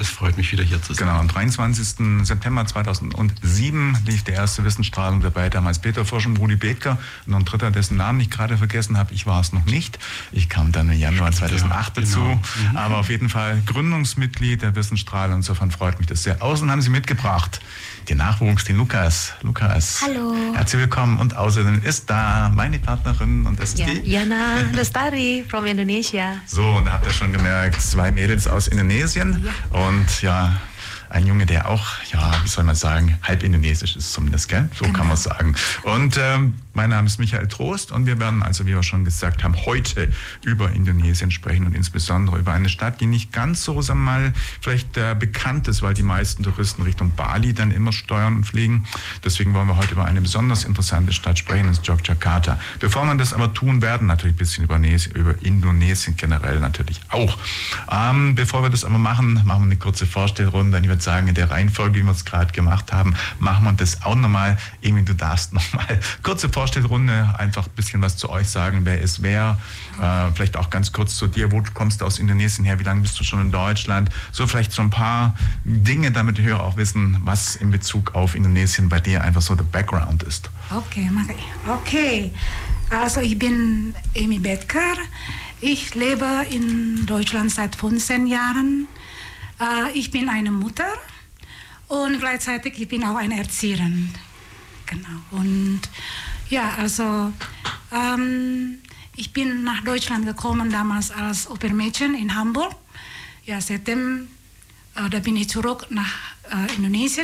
es freut mich, wieder hier zu sein. Genau, am 23. September 2007 lief der erste Wissensstrahlung dabei, damals Peter Frosch und Rudi Bethger. Und ein dritter, dessen Namen ich gerade vergessen habe, ich war es noch nicht. Ich kam dann im Januar 2008 dazu. Genau. Aber auf jeden Fall Gründungsmitglied der Wissensstrahlung. Insofern freut mich das sehr. Außen haben Sie mitgebracht den Nachwuchs, den Lukas. Lukas. Hallo. Herzlich willkommen. Und außerdem ist da meine Partnerin und das ist die Jana Lestari from Indonesia. So, und da habt ihr schon gemerkt, 2 Mädels aus Indonesien und ja, ein Junge, der auch, ja, wie soll man sagen, halb indonesisch ist zumindest, gell? So kann man es sagen. Und mein Name ist Michael Trost und wir werden also, wie wir schon gesagt haben, heute über Indonesien sprechen und insbesondere über eine Stadt, die nicht ganz so, sagen wir mal, vielleicht bekannt ist, weil die meisten Touristen Richtung Bali dann immer steuern und fliegen. Deswegen wollen wir heute über eine besonders interessante Stadt sprechen, das ist Yogyakarta. Bevor wir das aber tun werden, natürlich ein bisschen über Indonesien generell natürlich auch. Bevor wir das aber machen, machen wir eine kurze Vorstellrunde. Ich würde sagen, in der Reihenfolge, wie wir es gerade gemacht haben, machen wir das auch nochmal. Irgendwie, du darfst nochmal kurze Vorstellrunde, einfach ein bisschen was zu euch sagen, wer ist wer. Vielleicht auch ganz kurz zu dir, wo kommst du aus Indonesien her, wie lange bist du schon in Deutschland? So vielleicht so ein paar Dinge, damit die Hörer auch wissen, was in Bezug auf Indonesien bei dir einfach so der Background ist. Okay. Also ich bin Amy Bethger. Ich lebe in Deutschland seit 15 Jahren. Ich bin eine Mutter und gleichzeitig ich bin auch eine Erzieherin. Genau. Und ja, also ich bin nach Deutschland gekommen damals als Au-pair-Mädchen in Hamburg. Ja, seitdem da bin ich zurück nach Indonesien.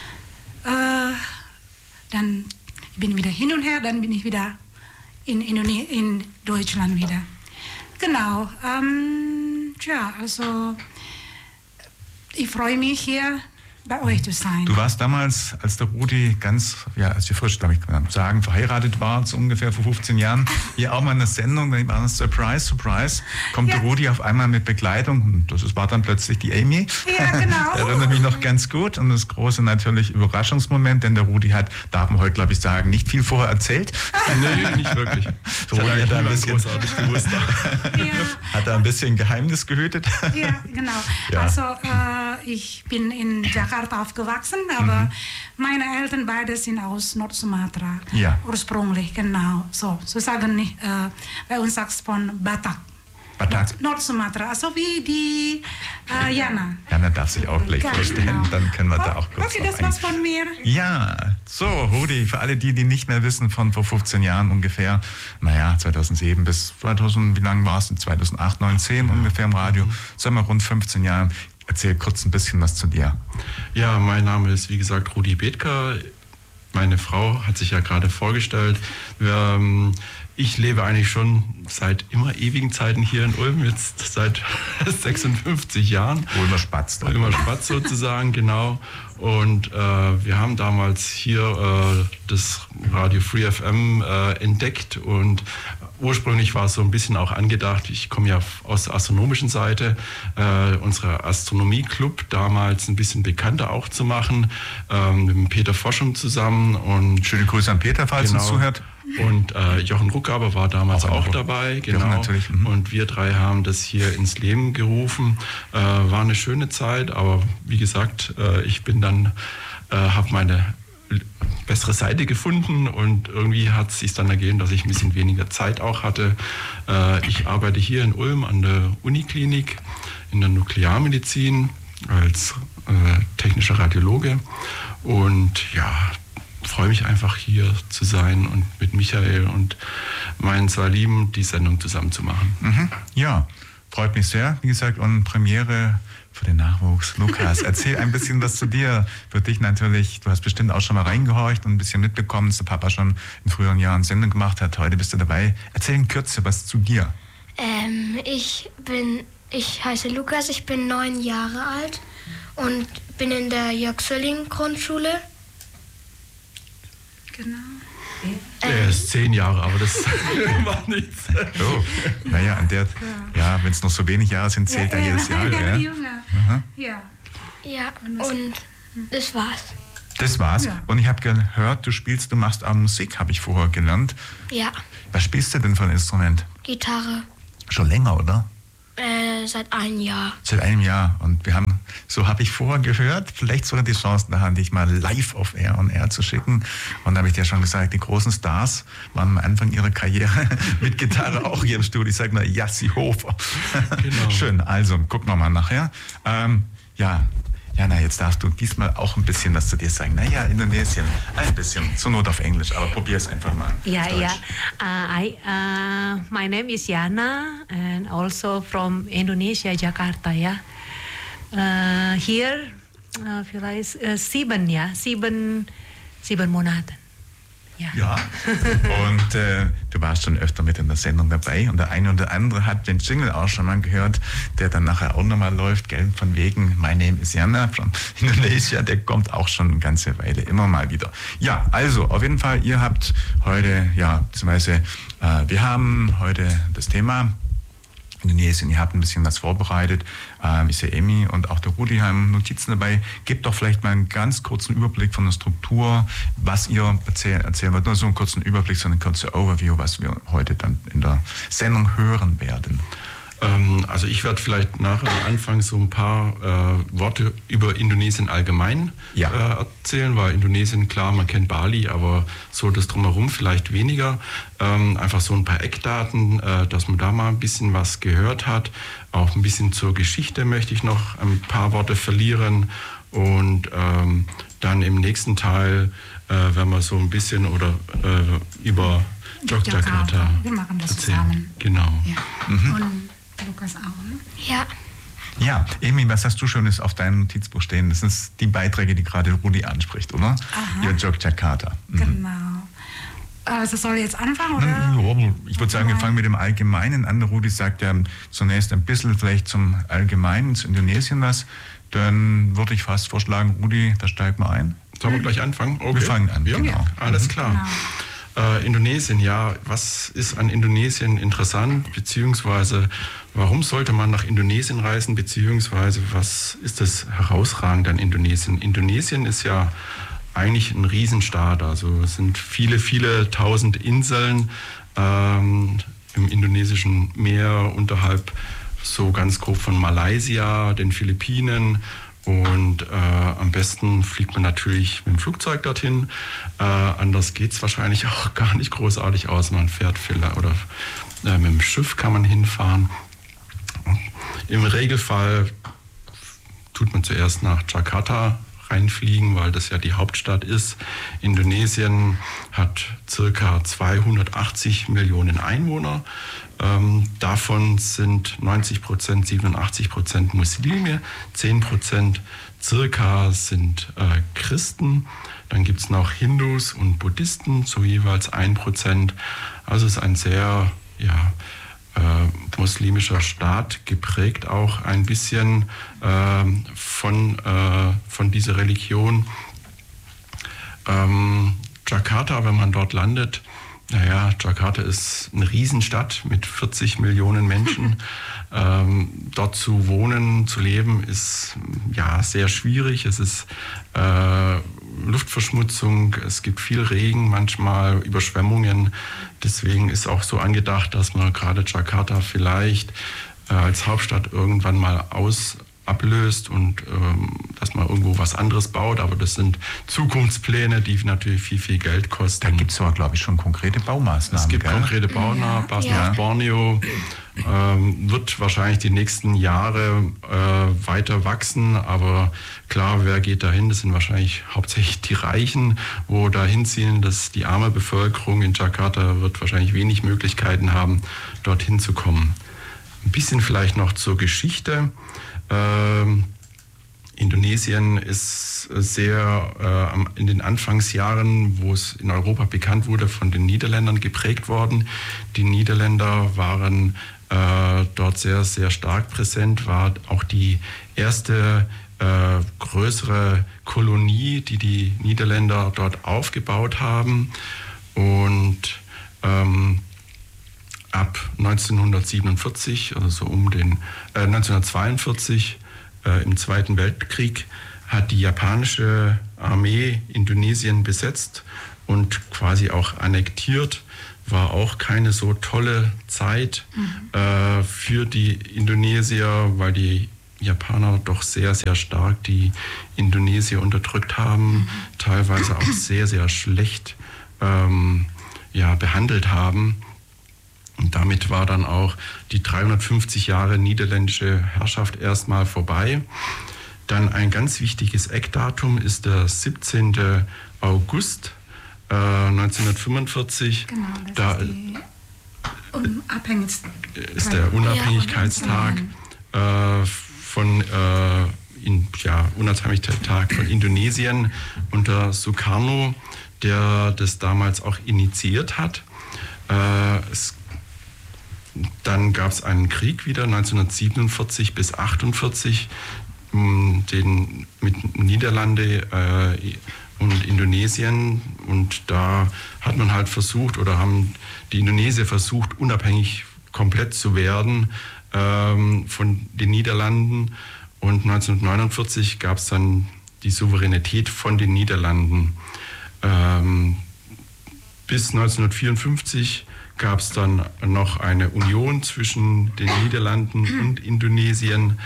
Dann bin ich wieder hin und her, dann bin ich wieder in Deutschland wieder. Genau. Ja, also ich freue mich hier bei euch zu sein. Du warst damals, als der Rudi als wir frisch, glaube ich, sagen, verheiratet war, so ungefähr vor 15 Jahren, hier auch mal in der Sendung, da war eine Surprise, kommt der Rudi auf einmal mit Begleitung und das war dann plötzlich die Amy. Ja, genau. Ich erinnere mich noch ganz gut und das große natürlich Überraschungsmoment, denn der Rudi hat, darf man heute glaube ich sagen, nicht viel vorher erzählt. Nee, nicht wirklich. So Rudi hat da ein bisschen großartig gewusst. Hat da ein bisschen Geheimnis gehütet. Ja, genau. Ja. Also ich bin in Jakarta aufgewachsen, aber meine Eltern beide sind aus Nord-Sumatra. Ja. Ursprünglich, genau. So sagen nicht, bei uns sagt es von Batak. Batak. Nord-Sumatra, also wie die Jana. Jana darf sich auch gleich vorstellen, genau. Dann können wir da auch kurz Okay, das war's von mir. Ja, so Rudi, für alle die nicht mehr wissen, von vor 15 Jahren ungefähr, 2007 bis 2000, wie lange war es? 2008, 9, 10 ungefähr im Radio, sagen wir rund 15 Jahren. Erzähl kurz ein bisschen was zu dir. Ja, mein Name ist, wie gesagt, Rudi Bethger. Meine Frau hat sich ja gerade vorgestellt. Ich lebe eigentlich schon seit immer ewigen Zeiten hier in Ulm, jetzt seit 56 Jahren. Ulmer Spatz. Ulmer Spatz sozusagen, genau. Und wir haben damals hier das Radio Free FM entdeckt und ursprünglich war es so ein bisschen auch angedacht, ich komme ja aus der astronomischen Seite, unser Astronomie-Club damals ein bisschen bekannter auch zu machen, mit dem Peter Forschung zusammen. Und schöne Grüße an Peter, falls uns zuhört. Und Jochen Ruckaber war damals auch dabei, genau. Ja, natürlich. Und wir drei haben das hier ins Leben gerufen. War eine schöne Zeit, aber wie gesagt, ich bin dann, habe meine bessere Seite gefunden und irgendwie hat es sich dann ergeben, dass ich ein bisschen weniger Zeit auch hatte. Ich arbeite hier in Ulm an der Uniklinik in der Nuklearmedizin als technischer Radiologe und ja, freue mich einfach hier zu sein und mit Michael und meinen 2 Lieben die Sendung zusammen zu machen. Ja, freut mich sehr. Wie gesagt, und Premiere für den Nachwuchs. Lukas, erzähl ein bisschen was zu dir. Für dich natürlich, du hast bestimmt auch schon mal reingehorcht und ein bisschen mitbekommen, dass der Papa schon in früheren Jahren Sendung gemacht hat. Heute bist du dabei. Erzähl in Kürze was zu dir. Ich heiße Lukas, ich bin 9 Jahre alt und bin in der Jörg-Sölling-Grundschule. Genau. Er ist 10 Jahre, aber das macht nichts. Oh, naja, wenn es noch so wenig Jahre sind, zählt er jedes Jahr. Ja. Ja, und das war's. Das war's. Ja. Und ich habe gehört, du machst auch Musik, habe ich vorher gelernt. Ja. Was spielst du denn für ein Instrument? Gitarre. Schon länger, oder? Seit einem Jahr. Seit einem Jahr. Und wir haben, so habe ich vorher gehört, vielleicht sogar die Chance da, dich mal live auf Air on Air zu schicken. Und da habe ich dir schon gesagt, die großen Stars waren am Anfang ihrer Karriere mit Gitarre auch hier im Studio. Ich sage mal Jassi Hofer. Genau. Schön, also gucken wir mal nachher. Jana, jetzt darfst du diesmal auch ein bisschen was zu dir sagen. Naja, Indonesien, ein bisschen, zur Not auf Englisch, aber probier es einfach mal. My name is Yana and also from Indonesia, Jakarta. Here, vielleicht 7 Monate. Ja, und du warst schon öfter mit in der Sendung dabei und der eine oder andere hat den Jingle auch schon mal gehört, der dann nachher auch nochmal läuft, gell, von wegen My name is Jana from Indonesia, der kommt auch schon eine ganze Weile immer mal wieder. Ja, also auf jeden Fall, ihr habt heute, beziehungsweise wir haben heute das Thema Indonesien, ihr habt ein bisschen was vorbereitet. Ich sehe Emmy und auch der Rudi haben Notizen dabei. Gebt doch vielleicht mal einen ganz kurzen Überblick von der Struktur, was ihr erzählen wollt. Nur so einen kurzen Überblick, so eine kurze Overview, was wir heute dann in der Sendung hören werden. Also ich werde vielleicht nachher am Anfang so ein paar Worte über Indonesien allgemein erzählen, weil Indonesien, klar, man kennt Bali, aber so das Drumherum vielleicht weniger. Einfach so ein paar Eckdaten, dass man da mal ein bisschen was gehört hat. Auch ein bisschen zur Geschichte möchte ich noch ein paar Worte verlieren. Und dann im nächsten Teil werden wir so ein bisschen über Yogyakarta wir machen das erzählen. Zusammen. Genau. Ja. Und Lukas auch, ne? Ja. Ja, Emi, was hast du Schönes auf deinem Notizbuch stehen? Das sind die Beiträge, die gerade Rudi anspricht, oder? Aha. Yogyakarta. Genau. Also soll ich jetzt anfangen, oder? Ich würde sagen, wir fangen mit dem Allgemeinen an. Der Rudi sagt ja zunächst ein bisschen vielleicht zum Allgemeinen, zu Indonesien was. Dann würde ich fast vorschlagen, Rudi, da steigt mal ein. Sollen wir gleich anfangen? Okay. Wir fangen an, ja, genau. Alles klar. Genau. Indonesien, was ist an Indonesien interessant, beziehungsweise warum sollte man nach Indonesien reisen, beziehungsweise was ist das herausragend an Indonesien? Indonesien ist ja eigentlich ein Riesenstaat, also es sind viele, viele tausend Inseln im indonesischen Meer unterhalb so ganz grob von Malaysia, den Philippinen. Und am besten fliegt man natürlich mit dem Flugzeug dorthin. Anders geht es wahrscheinlich auch gar nicht großartig aus. Man fährt oder mit dem Schiff kann man hinfahren. Im Regelfall tut man zuerst nach Jakarta reinfliegen, weil das ja die Hauptstadt ist. Indonesien hat circa 280 Millionen Einwohner. Davon sind 90%, 87% Muslime, 10% circa sind Christen. Dann gibt es noch Hindus und Buddhisten, so jeweils 1%. Also es ist ein sehr muslimischer Staat, geprägt auch ein bisschen von dieser Religion. Jakarta, wenn man dort landet, Jakarta ist eine Riesenstadt mit 40 Millionen Menschen. Dort zu wohnen, zu leben, ist sehr schwierig. Es ist Luftverschmutzung, es gibt viel Regen, manchmal Überschwemmungen. Deswegen ist auch so angedacht, dass man gerade Jakarta vielleicht als Hauptstadt irgendwann mal ablöst und dass man irgendwo was anderes baut. Aber das sind Zukunftspläne, die natürlich viel, viel Geld kosten. Da gibt es aber, glaube ich, schon konkrete Baumaßnahmen. Es gibt konkrete Baumaßnahmen. Ja. Borneo wird wahrscheinlich die nächsten Jahre weiter wachsen. Aber klar, wer geht dahin? Das sind wahrscheinlich hauptsächlich die Reichen, wo da hinziehen. Die arme Bevölkerung in Jakarta wird wahrscheinlich wenig Möglichkeiten haben, dorthin zu kommen. Ein bisschen vielleicht noch zur Geschichte. Indonesien ist sehr in den Anfangsjahren, wo es in Europa bekannt wurde, von den Niederländern geprägt worden. Die Niederländer waren dort sehr, sehr stark präsent, war auch die erste größere Kolonie, die die Niederländer dort aufgebaut haben. Und ab 1947, also um den 1942, im Zweiten Weltkrieg, hat die japanische Armee Indonesien besetzt und quasi auch annektiert, war auch keine so tolle Zeit für die Indonesier, weil die Japaner doch sehr, sehr stark die Indonesier unterdrückt haben, teilweise auch sehr, sehr schlecht behandelt haben. Und damit war dann auch die 350 Jahre niederländische Herrschaft erstmal vorbei. Dann ein ganz wichtiges Eckdatum ist der 17. August 1945. Genau, da ist der Unabhängigkeitstag Unabhängigkeitstag von Indonesien unter Sukarno, der das damals auch initiiert hat. Dann gab es einen Krieg wieder 1947 bis 1948, mit Niederlande und Indonesien, und da hat man halt versucht, oder haben die Indonesier versucht, unabhängig komplett zu werden von den Niederlanden, und 1949 gab es dann die Souveränität von den Niederlanden. Bis 1954 gab es dann noch eine Union zwischen den Niederlanden und Indonesien,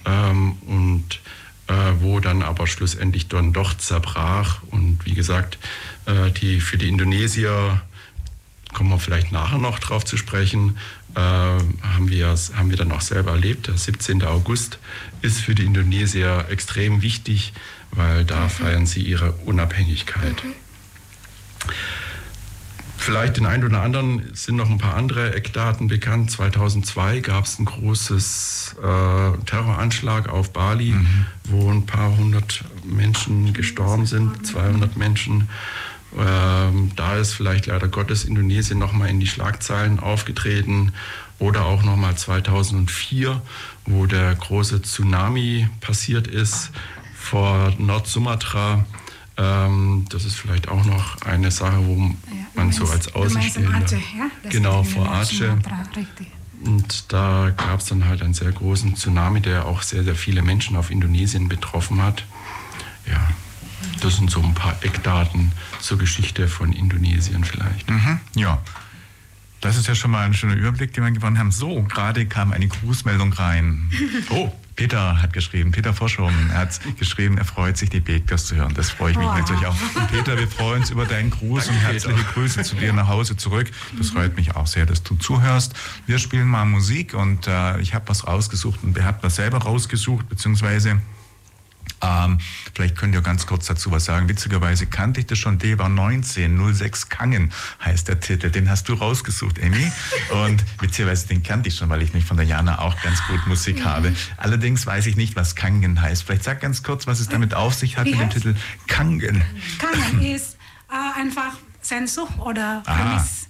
wo dann aber schlussendlich dann doch zerbrach. Und wie gesagt, für die Indonesier, kommen wir vielleicht nachher noch drauf zu sprechen, haben wir dann auch selber erlebt. Der 17. August ist für die Indonesier extrem wichtig, weil da feiern sie ihre Unabhängigkeit. Vielleicht den einen oder anderen sind noch ein paar andere Eckdaten bekannt. 2002 gab es einen großen Terroranschlag auf Bali, wo ein paar hundert Menschen gestorben sind, 200 Menschen. Da ist vielleicht leider Gottes Indonesien nochmal in die Schlagzeilen aufgetreten. Oder auch nochmal 2004, wo der große Tsunami passiert ist vor Nord-Sumatra. Das ist vielleicht auch noch eine Sache, wo man so als Außenstehender... Genau, vor Aceh. Und da gab es dann halt einen sehr großen Tsunami, der auch sehr, sehr viele Menschen auf Indonesien betroffen hat. Ja, das sind so ein paar Eckdaten zur Geschichte von Indonesien vielleicht. Ja, das ist ja schon mal ein schöner Überblick, den wir gewonnen haben. So, gerade kam eine Grußmeldung rein. Oh, Peter hat geschrieben, Peter Forschung, er hat geschrieben, er freut sich, die Bekers zu hören. Das freue ich mich natürlich auch. Und Peter, wir freuen uns über deinen Gruß und herzliche Grüße zu dir nach Hause zurück. Das freut mich auch sehr, dass du zuhörst. Wir spielen mal Musik, und ich habe was rausgesucht und wer hat was selber rausgesucht, beziehungsweise vielleicht könnt ihr ganz kurz dazu was sagen. Witzigerweise kannte ich das schon. Deva 1906 Kangen heißt der Titel. Den hast du rausgesucht, Emmy. Und witzigerweise den kannte ich schon, weil ich mich von der Jana auch ganz gut Musik habe. Allerdings weiß ich nicht, was Kangen heißt. Vielleicht sag ganz kurz, was es damit auf sich hat mit dem Titel Kangen. Kangen ist einfach Sehnsucht oder Vermiss.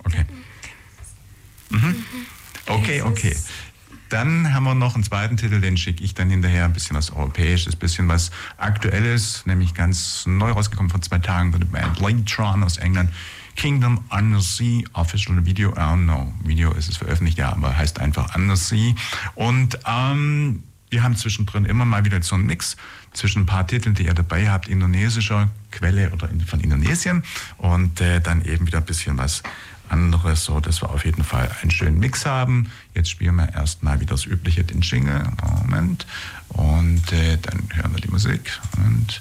Okay. Okay. Dann haben wir noch einen zweiten Titel, den schicke ich dann hinterher, ein bisschen was Europäisches, ein bisschen was Aktuelles, nämlich ganz neu rausgekommen vor 2 Tagen von der Band Latron aus England. Kingdom Under Sea, Official Video, Video ist es veröffentlicht, ja, aber heißt einfach Under Sea. Und wir haben zwischendrin immer mal wieder so einen Mix zwischen ein paar Titeln, die ihr dabei habt, indonesischer Quelle oder von Indonesien, und dann eben wieder ein bisschen was anderes, so dass wir auf jeden Fall einen schönen Mix haben. Jetzt spielen wir erstmal wie das Übliche den Jingle. Moment. Und dann hören wir die Musik. Und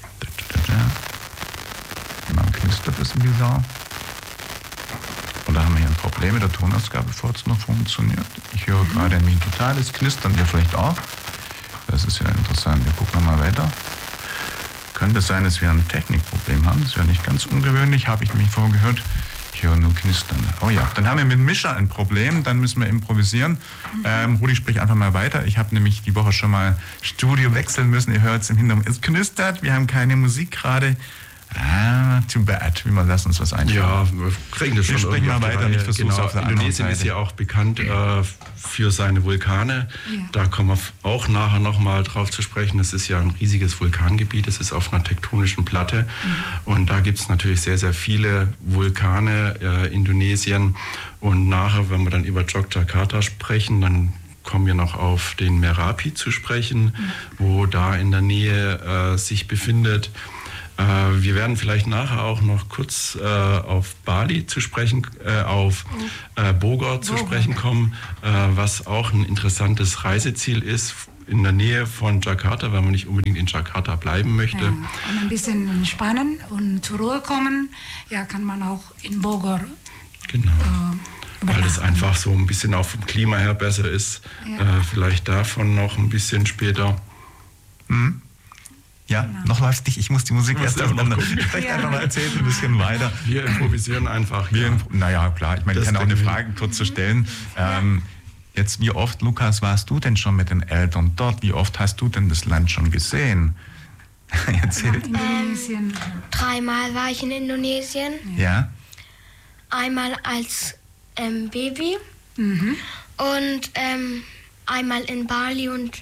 man knistert das ein bisschen. Oder haben wir hier ein Problem mit der Tonausgabe, bevor es noch funktioniert? Ich höre gerade ein totales Knistern, ihr vielleicht auch. Das ist ja interessant. Wir gucken mal weiter. Könnte sein, dass wir ein Technikproblem haben. Das ist ja nicht ganz ungewöhnlich, habe ich mich vorgehört. Ich höre nur knistern. Oh ja, dann haben wir mit Mischer ein Problem, dann müssen wir improvisieren. Rudi, sprich einfach mal weiter. Ich habe nämlich die Woche schon mal Studio wechseln müssen. Ihr hört es im Hintergrund, es knistert, wir haben keine Musik gerade. Too bad. Wir lassen uns was einfallen. Ja, wir kriegen das schon. Wir sprechen mal weiter. Ich versuche es auf der anderen Indonesien Seite. ist ja auch bekannt für seine Vulkane. Ja. Da kommen wir auch nachher nochmal drauf zu sprechen. Das ist ja ein riesiges Vulkangebiet. Das ist auf einer tektonischen Platte. Und da gibt es natürlich sehr, sehr viele Vulkane Indonesien. Und nachher, wenn wir dann über Yogyakarta sprechen, dann kommen wir noch auf den Merapi zu sprechen, wo da in der Nähe sich befindet. Wir werden vielleicht nachher auch noch kurz auf Bali zu sprechen, auf Bogor zu sprechen kommen, was auch ein interessantes Reiseziel ist in der Nähe von Jakarta, weil man nicht unbedingt in Jakarta bleiben möchte. Ja, und ein bisschen entspannen und zur Ruhe kommen, ja, kann man auch in Bogor. Genau. Weil es einfach so ein bisschen auch vom Klima her besser ist. Ja. Vielleicht davon noch ein bisschen später. Mhm. Ja, Genau. noch läuft nicht. Ich muss die Musik erst auseinander. gucken. Einfach mal erzählen, ein bisschen weiter. Wir improvisieren einfach. Naja, klar. Ich meine, ich Das kann auch eine denke ich. Frage kurz zu stellen. Jetzt, wie oft, Lukas, warst du denn schon mit den Eltern dort? Wie oft hast du denn das Land schon gesehen? Erzählt. Indonesien. 3-mal war ich in Indonesien. Ja? Einmal als Baby Mhm. und einmal in Bali und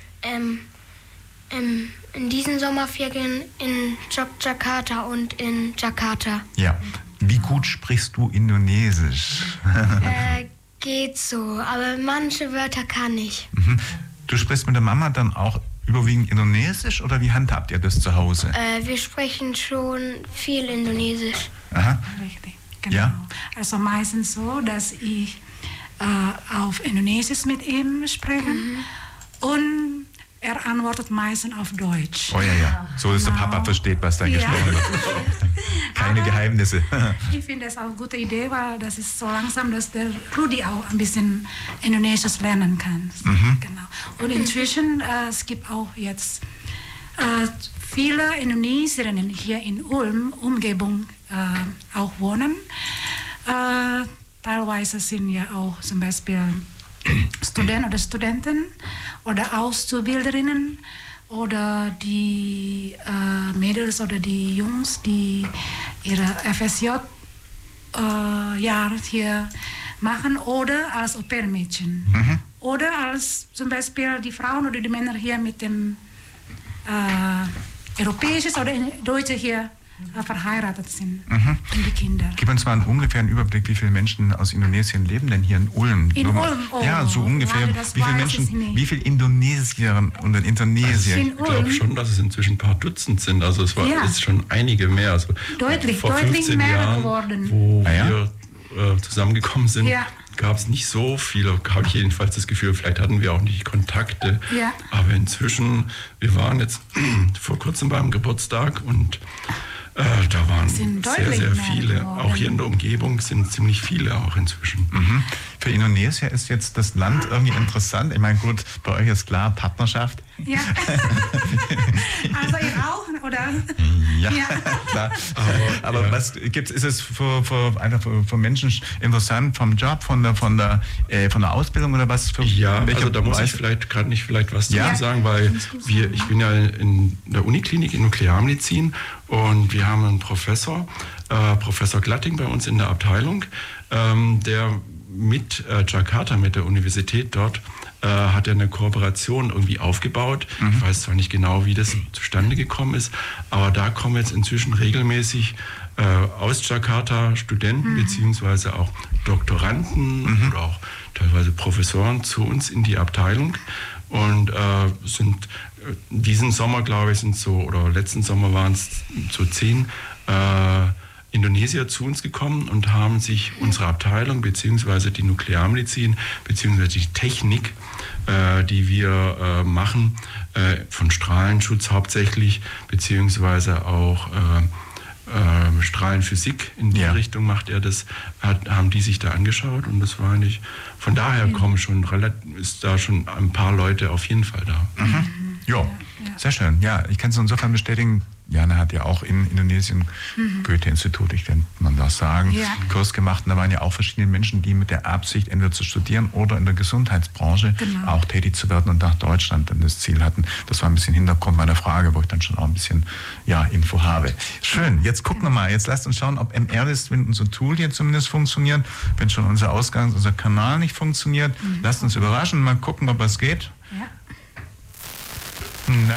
in diesen Sommerferien in Jakarta und in Jakarta. Ja. Wie gut sprichst du Indonesisch? Geht so, aber manche Wörter kann ich. Mhm. Du sprichst mit der Mama dann auch überwiegend Indonesisch oder wie handhabt ihr das zu Hause? Wir sprechen schon viel Indonesisch. Aha. Richtig, genau. Ja. Also meistens so, dass ich auf Indonesisch mit ihm spreche und er antwortet meistens auf Deutsch. Oh ja. So, dass der Papa versteht, was da Ja. gesprochen wird. Keine Aber Geheimnisse. Ich finde das auch eine gute Idee, weil das ist so langsam, dass der Rudi auch ein bisschen Indonesisch lernen kann. Genau. Und inzwischen, es gibt auch jetzt viele Indonesierinnen hier in Ulm, Umgebung auch wohnen. Teilweise sind ja auch zum Beispiel Studenten oder Studenten oder Auszubilderinnen oder die Mädels oder die Jungs, die ihre FSJ-Jahr hier machen oder als Au-pair-Mädchen. Oder als zum Beispiel die Frauen oder die Männer hier mit dem Europäischen oder Deutschen hier verheiratet sind. Und die Kinder. Gib uns mal einen ungefähren Überblick, wie viele Menschen aus Indonesien leben denn hier in Ulm? In Nur mal- Ulm? Oh, ja, so ungefähr. nein, das Wie viele weiß ich Menschen, nicht. wie viele Indonesier und Indonesier? In Ich glaube Ulm schon, dass es inzwischen ein paar Dutzend sind. Also es war Ja. ist schon einige mehr. Also Deutlich vor mehr 15 Jahren, geworden. wo Ah ja? wir zusammengekommen sind, Ja. gab es nicht so viele, habe ich jedenfalls das Gefühl. Vielleicht hatten wir auch nicht Kontakte. Ja. Aber inzwischen, wir waren jetzt vor kurzem beim Geburtstag und da waren Sind sehr, deutlich sehr mehr viele. geworden. Auch hier in der Umgebung sind ziemlich viele auch inzwischen. Für Indonesien ist jetzt das Land irgendwie interessant. Ich meine, gut, bei euch ist klar Partnerschaft. Ja. Also ihr auch, oder? Ja, Ja. klar. Aber ja. was gibt's? Ist es für Menschen interessant vom Job, von der Ausbildung oder was? Ja, welcher also da muss ich Bereich? vielleicht was Ja. dazu sagen, weil ich bin ja in der Uniklinik in Nuklearmedizin und wir haben einen Professor Glatting bei uns in der Abteilung, der mit Jakarta, mit der Universität dort, hat er eine Kooperation irgendwie aufgebaut. Ich weiß zwar nicht genau, wie das zustande gekommen ist, aber da kommen jetzt inzwischen regelmäßig aus Jakarta Studenten beziehungsweise auch Doktoranden oder auch teilweise Professoren zu uns in die Abteilung und sind diesen Sommer, glaube ich, oder letzten Sommer waren es so 10 Indonesier zu uns gekommen und haben sich unsere Abteilung beziehungsweise die Nuklearmedizin beziehungsweise die Technik, die wir machen, von Strahlenschutz hauptsächlich, beziehungsweise auch Strahlenphysik, in die Richtung macht er das, haben die sich da angeschaut und das war eigentlich, von daher ist da schon ein paar Leute auf jeden Fall da. Ja, sehr schön. Ja, ich kann es insofern bestätigen. Jana hat ja auch in Indonesien Goethe-Institut, ich könnte man das sagen, Kurs gemacht. Und da waren ja auch verschiedene Menschen, die mit der Absicht, entweder zu studieren oder in der Gesundheitsbranche auch tätig zu werden und nach Deutschland dann das Ziel hatten. Das war ein bisschen Hintergrund meiner Frage, wo ich dann schon auch ein bisschen Info habe. Schön, jetzt gucken wir mal. Jetzt lasst uns schauen, ob MR-List, wenn unser Tool hier zumindest funktioniert, wenn schon unser Kanal nicht funktioniert. Lasst uns überraschen, mal gucken, ob was geht. Ja. Na.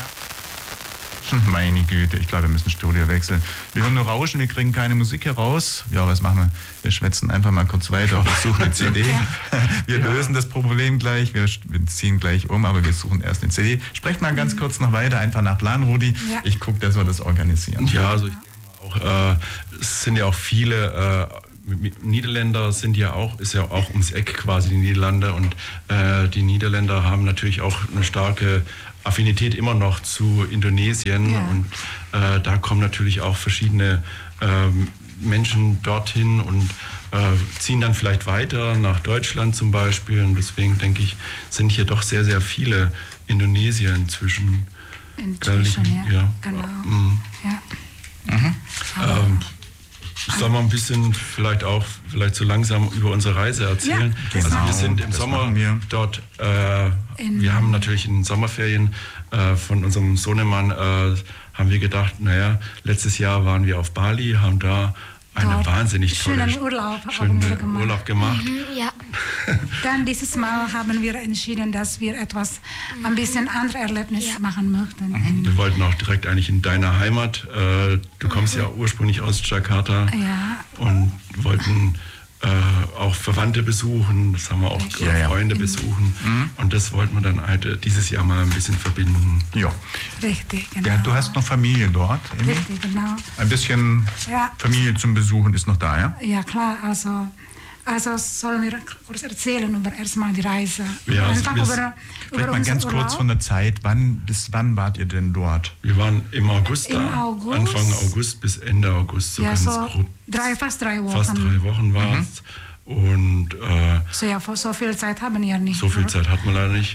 Meine Güte, ich glaube, wir müssen Studio wechseln. Wir hören nur Rauschen, wir kriegen keine Musik heraus. Ja, was machen wir? Wir schwätzen einfach mal kurz weiter. Wir suchen eine CD. Wir lösen das Problem gleich. Wir ziehen gleich um, aber wir suchen erst eine CD. Sprecht mal ganz kurz noch weiter, einfach nach Plan, Rudi. Ja. Ich gucke, dass wir das organisieren. Ja, also ich denke Auch, es sind ja auch viele Niederländer ist ja auch ums Eck quasi die Niederlande, und die Niederländer haben natürlich auch eine starke Affinität immer noch zu Indonesien, und da kommen natürlich auch verschiedene Menschen dorthin und ziehen dann vielleicht weiter nach Deutschland zum Beispiel, und deswegen denke ich, sind hier doch sehr, sehr viele Indonesier inzwischen. Ja, genau. Sollen wir ein bisschen vielleicht so langsam über unsere Reise erzählen? Ja, genau. Also wir sind im Sommer dort, wir haben natürlich in den Sommerferien von unserem Sohnemann, haben wir gedacht, naja, letztes Jahr waren wir auf Bali, haben da einen wahnsinnig tollen Urlaub gemacht. Ja. Dann dieses Mal haben wir entschieden, dass wir etwas ein bisschen andere Erlebnis machen möchten. Wir wollten auch direkt eigentlich in deiner Heimat. Du kommst ja ursprünglich aus Jakarta und wollten auch Verwandte besuchen, das haben wir auch Freunde besuchen, und das wollten wir dann halt dieses Jahr mal ein bisschen verbinden. Ja. Richtig, genau. Ja, du hast noch Familie dort, Emmy? Richtig, genau. Ein bisschen Familie zum Besuchen ist noch da, ja? Ja, klar, also sollen wir kurz erzählen über erstmal die Reise. Ja, einfach vielleicht mal ganz kurz von der Zeit, bis wann wart ihr denn dort? Wir waren im August da, Anfang August bis Ende August, so ganz grob. Fast 3 Wochen. Fast 3 Wochen war es. Und so viel Zeit haben wir nicht. So viel Zeit hat man leider nicht.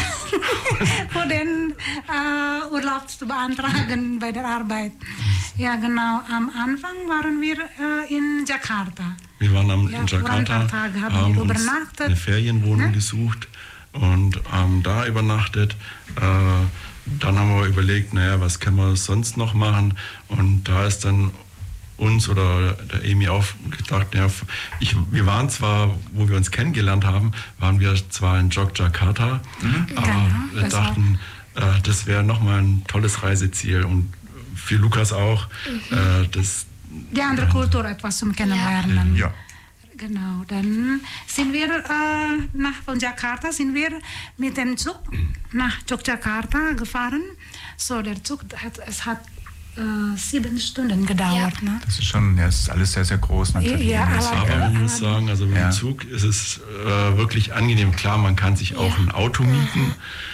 Für den Urlaub zu beantragen bei der Arbeit. Ja, genau. Am Anfang waren wir in Jakarta. Wir waren in Jakarta, haben uns eine Ferienwohnung gesucht und haben da übernachtet. Dann haben wir überlegt, naja, was können wir sonst noch machen? Und da ist dann uns oder der Emmy auch gedacht, ja, wir waren zwar, wo wir uns kennengelernt haben, waren wir zwar in Yogyakarta, aber wir dachten, das wäre nochmal ein tolles Reiseziel, und für Lukas auch. Die andere Kultur etwas zum Kennenlernen. Ja. Genau, dann sind wir von Jakarta mit dem Zug nach Yogyakarta gefahren. So, der Zug hat 7 Stunden gedauert. Ja. Ne? Das ist schon, es ist alles sehr, sehr groß natürlich. Aber man muss sagen, also mit dem Zug ist es wirklich angenehm. Klar, man kann sich auch ein Auto mieten.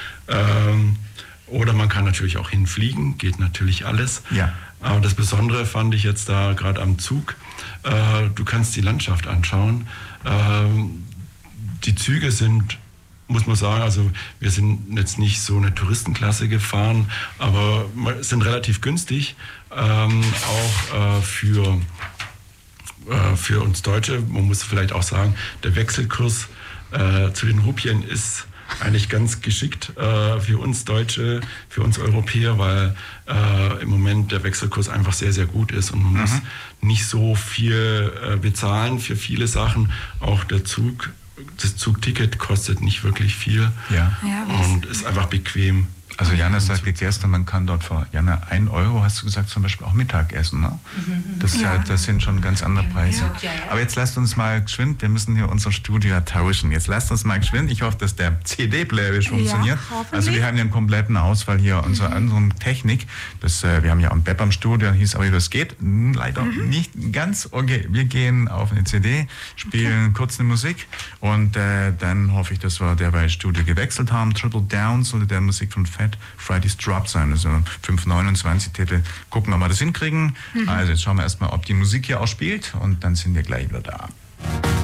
Oder man kann natürlich auch hinfliegen, geht natürlich alles. Ja. Aber das Besondere fand ich jetzt da gerade am Zug, du kannst die Landschaft anschauen. Die Züge sind, muss man sagen, also wir sind jetzt nicht so eine Touristenklasse gefahren, aber sind relativ günstig, auch für uns Deutsche. Man muss vielleicht auch sagen, der Wechselkurs zu den Rupien ist eigentlich ganz geschickt für uns Deutsche, für uns Europäer, weil im Moment der Wechselkurs einfach sehr, sehr gut ist und man muss nicht so viel bezahlen für viele Sachen. Auch das Zugticket kostet nicht wirklich viel und ist einfach bequem. Also Jana sagt gestern, man kann dort für 1 Euro, hast du gesagt, zum Beispiel auch Mittagessen. Ne? Das sind schon ganz andere Preise. Aber jetzt lasst uns mal geschwind, wir müssen hier unser Studio tauschen. Jetzt lasst uns mal geschwind, ich hoffe, dass der CD-Player funktioniert. Also wir haben ja einen kompletten Ausfall hier unserer anderen Technik. Wir haben ja auch einen Beb am Studio, dann hieß aber, das geht leider nicht ganz. Okay, wir gehen auf eine CD, spielen kurz eine Musik und dann hoffe ich, dass wir derweil Studio gewechselt haben. Triple Down sollte der Musik von Friday's Drop sein, also 529 Titel. Gucken, ob wir das hinkriegen. Also jetzt schauen wir erstmal, ob die Musik hier auch spielt und dann sind wir gleich wieder da.